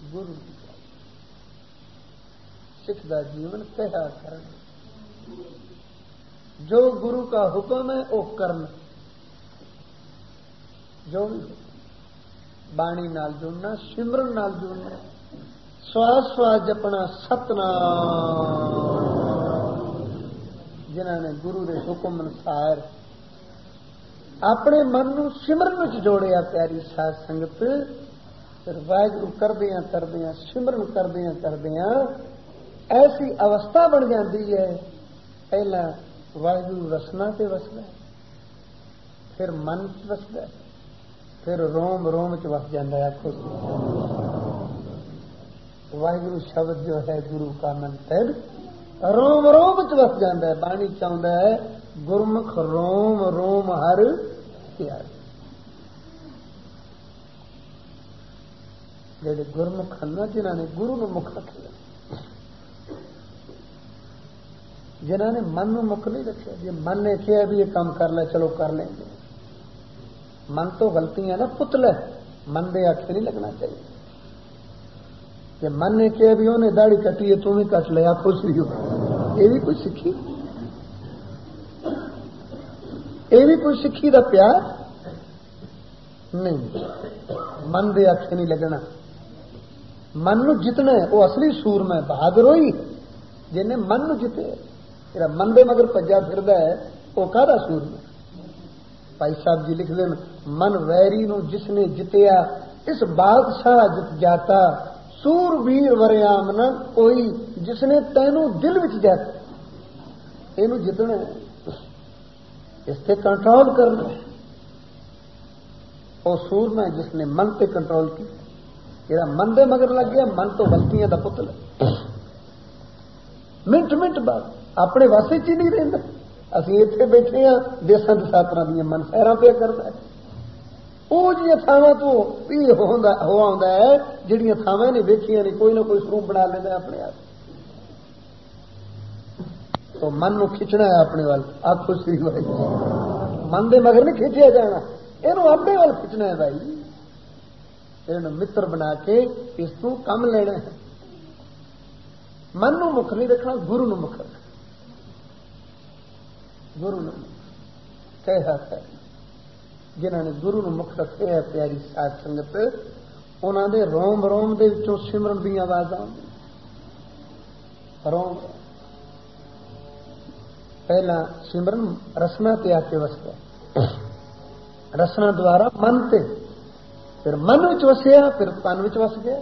गुरु सिख दा जीवन कहा करन, जो गुरु का हुक्म है वो करन, जो भी बाणी नाल जुड़ना, सिमरन नाल जुड़ना, श्वास श्वास जपना सतनाम। जिन्होंने गुरु के हुक्म अनुसार अपने मन को सिमरन में जोड़िया प्यारी साध संगत, फिर वाहिगुरु करदियां सिमरन करदियां ऐसी अवस्था बन जाती है। पहला वाहिगुरु रसना से वसदा, फिर मन च वसदा, फिर रोम रोम च वस जाता है। आखो वाहिगुरु शब्द जो है गुरु का मंत्र रोम रोम च वस जाता है। बाणी चाहता है गुरमुख रोम रोम हर प्यारे। जेडे गुरमुख ना जिन्होंने गुरु ने मुख रखे, जिन्होंने मन में मुख नहीं रखे, जी मन ने किया भी ये काम कर ले, चलो कर लेंगे। मन तो गलतियां ना पुतला, मन दे आखे नहीं लगना चाहिए। कि मन ने किया भी उन्हें दाढ़ी कटी है, तू भी कट ले, खुश ही हो, ये भी कोई सिखी, ये भी कोई सिखी दा प्यार नहीं। मन दे आखे नहीं लगना, मन नू जितना है वो असली सूर में बहादुर होई, जिन्हें मन नू जिते, तेरा मन दे मगर भज्जा फिरदा है वो कादा सूर में। भाई साहब जी लिख देन, मन वैरी नू जिसने जितया, इस बादशाह जित जाता, सूरवीर वरियाम न कोई, जिसने तैनू दिल विच जाता। इनू जितना है, इससे कंट्रोल करना है। और सूर में जिसने मन पे कंट्रोल किया, जेड़ा मन दे मगर लग गया, मन तो गलतियां दा पुतला, मिंट मिंट बाद अपने वासे च ही नहीं रहिंदा। असीं इत्थे बैठे हाँ, देसां दसातरां दियां मन सैरां पे करदा है। वो जी थावां तो भी हो आउंदा है, जिहड़ियां थावां ने वेखियां नहीं, कोई ना कोई स्वरूप बना लेंदा अपने आप। तो मन नूं खिंचना है अपने वाल। आखो श्री वाहिगुरू, मन दे मगर नहीं खिंचिया जाना, इहनूं अपने वाल खिंचना है भाई। इहनूं मित्र बना के इस तों कम लेना है। मन नूं मुख नहीं रखना, गुरु नूं मुख रखना। गुरु नूं कहा है, जिन्होंने गुरु नूं मुख रखे है प्यारी साध संगत, उन्हां दे रोम रोम दे विचों सिमरन दी आवाज़ां रोम। पहला सिमरन रसना ते आके वसदा, रसना द्वारा मन ते, फिर मन विच वसिया, फिर तन विच वस गया,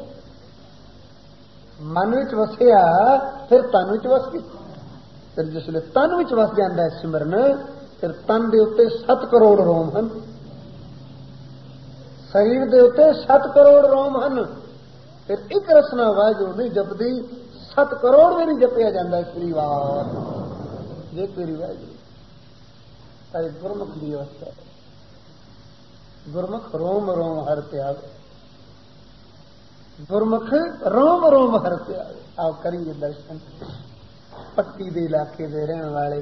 मन विच वसिया, फिर तन विच वस गया। फिर जिसले तन विच वस जाता है सिमरन, फिर तन दे उत्ते 7 करोड़ रोम हैं, शरीर दे उत्ते 7 करोड़ रोम हैं। फिर एक रसना वाहिगुरू नहीं जपदी, 7 करोड़ भी नहीं जपिया जाता श्रीवार। ये तेरी वाहिगुरू तारी गुरमुख की अवस्था है। गुरमुख रोम रोम हर त्यागे, गुरमुख रोम रोम हर त्यागे। आओ करिए दर्शन। पट्टी दे इलाके दे रहने वाले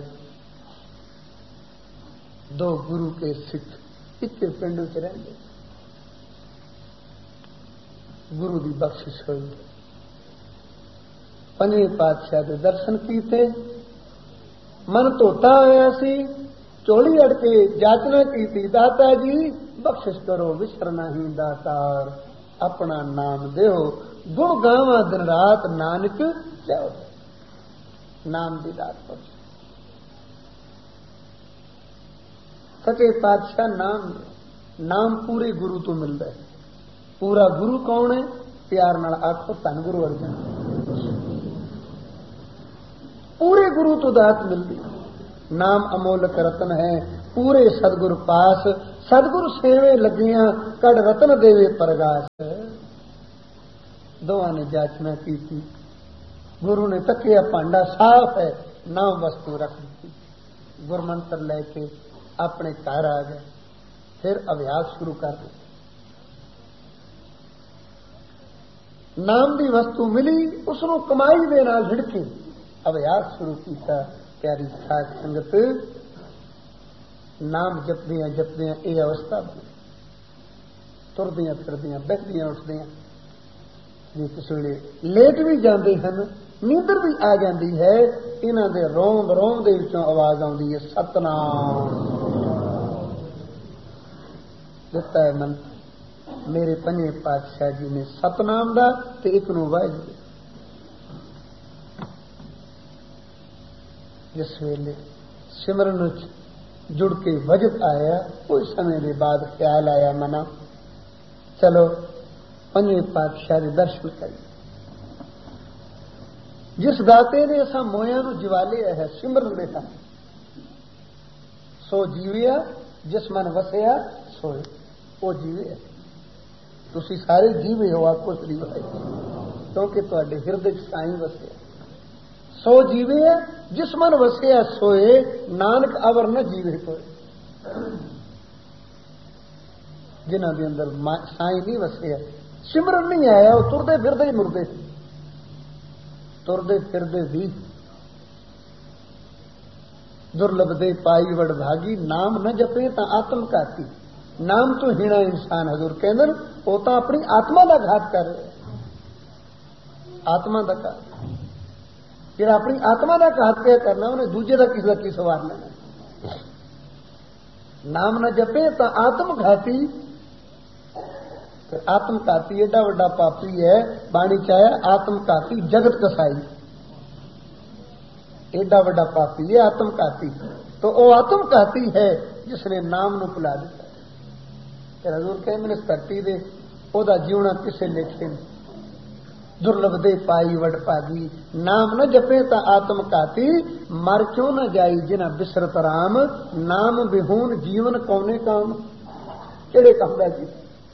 2 गुरु के सिख एक पिंड च रहंदे, गुरु की बख्शिश हुई। 5वें पातशाह के दर्शन कीते, मन धोता होया सी, चोली अड़के जाचना की, दाता जी बख्शिश करो विसरना ही दातार, अपना नाम देओ गुण गावा दिन रात, नानक जाओ। नाम की दात बख्श। सचे पातशाह नाम पूरे गुरु तो मिलता है। पूरा गुरु कौन है? प्यार नाल आखो धन गुरु अर्जन। पूरे गुरु तो दात मिलती। नाम अमोलक रतन है, पूरे सदगुरु पास, सदगुरु सेवे लगियां, कड़ रतन देवे प्रगास। दोवां ने जाचना की थी, गुरु ने तकिया भांडा साफ है, नाम वस्तु रख दी। गुरमंत्र लेके अपने घर आ गए, फिर अभ्यास शुरू कर दिया। नाम की वस्तु मिली, उसनों कमाई दे नाल झिड़के अभ्यास शुरू किया। प्यारी साध संगत, नाम जपदियां जपदियां ये अवस्था बनी। तुरदियां फिरदियां बहदियां उठदियां जे किस वेले लेट भी जाते हैं, नींदर भी आ जाती है, इन्हां दे रोंद रोंद दे विचों आवाज आउंदी है सतनाम। दिता है मन मेरे पंजे पातशाह जी ने सतनाम दा ते एक नूं वाहिगुरू। जिस वेले सिमरन जुड़ के वजत आया, कुछ समय के बाद ख्याल आया मना चलो पंजे पातशाह के दर्शन करिए। जिस दाते ने असा मोया नूं जिवा लिया है सिमरन दे साथ, सो जीविया जिस मन वसिया सोए, वो जीवे। तुसी सारे जीवे हो, आपको श्री भाई, क्योंकि तुहाडे हिरदे च साईं वसिया। सो जीवे जिस मन वसिया सोए, नानक अवर न जीवे कोई। जिन्हां दे अंदर साईं नहीं वसिया, सिमरन नहीं आया, वो तुरदे फिरदे ही मुरदे, तुरदे फिरदे भी। दुर्लभ दे पाई वड भागी, नाम न जपे ता आत्म घाती। नाम तो हीना इंसान हजूर कहंदे वो तो अपनी आत्मा का घात कर रहे, आत्मा का घात। जिहड़ा अपनी आत्मा का घात क्या करना, उन्हें दूजे का किसी का की सवार लेना। नाम न जपे तो आत्मघाती, आत्मघाती एडा वड्डा पापी है। बाणी चाहे आत्मघाती जगत कसाई, एडा वड्डा पापी है आत्मघाती। तो वो आत्मघाती है जिसने नाम नूं भुला दिता। हजूर कहंदे इस धरती दे ओदा जीवना किसे लेखे नहीं। दुर्लभ दे पाई वड भागी, नाम न जपे ता आत्मघाती। मर क्यों न जाई जिना बिसरत राम, नाम बिहून जीवन कौने काम। केड़े काम दा जीवन,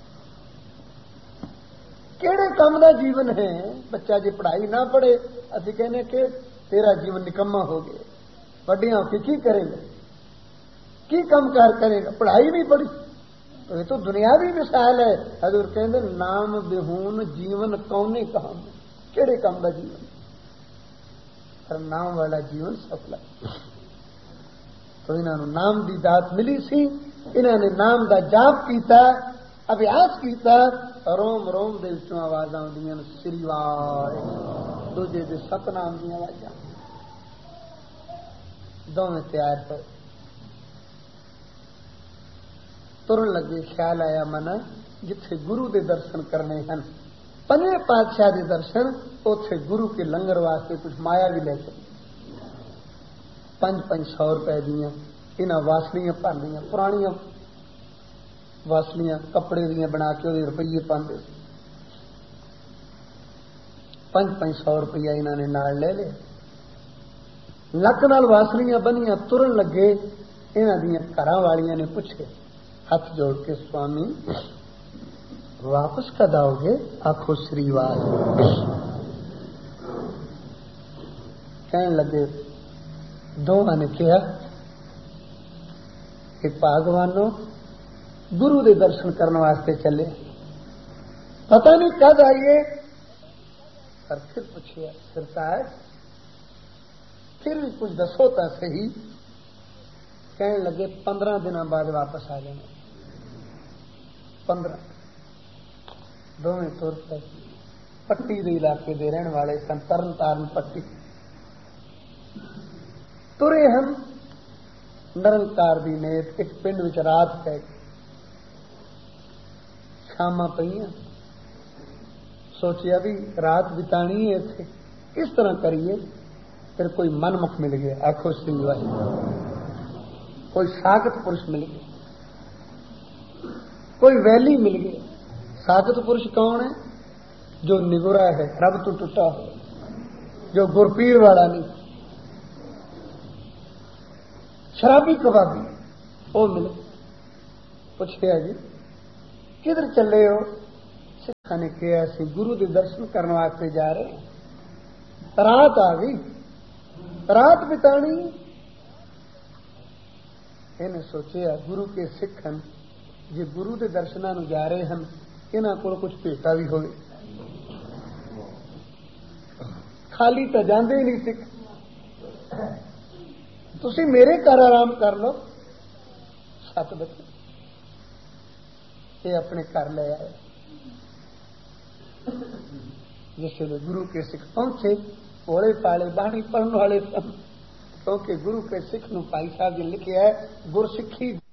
केड़े काम दा जीवन है। बच्चा जी पढ़ाई ना पढ़े, असीं कहने कि तेरा जीवन निकम्मा हो गया। वड्डियां होके की करेगा, की काम कार करेगा, पढ़ाई नहीं पढ़ी। तो ये तो दुनियावी मिसाल है। हजूर कहते नाम बिहून जीवन कौने काम, केड़े काम का जीवन। पर नाम वाला जीवन सफल। तो इन्होंने नाम की दात मिली सी, इन्होंने नाम का जाप किया, अभ्यास किया, रोम रोम दे विचों आवाज़ आउंदियां श्री वाहिगुरू, दूजे दे सतनाम दी आवाज़ां। दोवें तैयार होए, तुरन लगे। ख्याल आया मन जिथे गुरु के दर्शन करने हैं, पंजे पातशाह के दर्शन, उथे गुरु के लंगर वास्ते कुछ माया भी ले चली। 500 रुपए दियां इन्हां वासलियां भर लियां, पुरानियां वासलियां कपड़े दियां बना के उहदे रुपये पाते। 500 रुपया इन्होंने नाल ले लिया। लक नाल वासलियां बनियां, तुरन लगे। इन्हां दियां घरां वालियां ने पूछे हाथ जोड़ के, स्वामी वापस कद आओगे। आखो श्री वाहिगुरू। कहने लगे, दोवां ने कहा कि भागवानों गुरु के दर्शन करने वास्ते चले, पता नहीं कद आइए। पर फिर पूछिया, सरकार फिर भी कुछ दसो तो सही। कहने लगे 15 दिनों बाद वापस आ जाएंगे। 15 दोवें तुर पे पट्टी के इलाके दे रहने वाले सन, तरन तारण पट्टी तुरे हम। निरंकार दी नेत एक पिंड विच रात पै गई, शामां पईयां। सोचिया भी रात बितानी है इत्थे, किस तरह करिए। फिर कोई मनमुख मिल गया, आखो श्री वाहिगुरू। कोई सागत पुरुष मिल गया, कोई वैली मिल गया। सागत पुरुष कौन है? जो निगुरा है, रब तो टूटा हो, जो गुरपीर वाला नहीं, शराबी कबाबी, वो मिले। पूछे जी किधर चले हो? सिखा ने कहा असी गुरु के दर्शन करने वास्ते जा रहे हैं। रात आ गई, रात बितानी। इन्हें सोचा गुरु के सिखन जे गुरु के दर्शनों में जा रहे हैं, इन्हों को कुछ भेटा भी होवे। खाली तो जाते ही नहीं सिख। तुसी मेरे घर आराम कर लो। 7 बजे ये अपने घर ले आए। जिससे गुरु के सिख पहुंचे ओले पाले बाणी पढ़ने वाले सब क्योंकि गुरु के सिख नु भाई साहब जी लिखे है गुरसिक्खी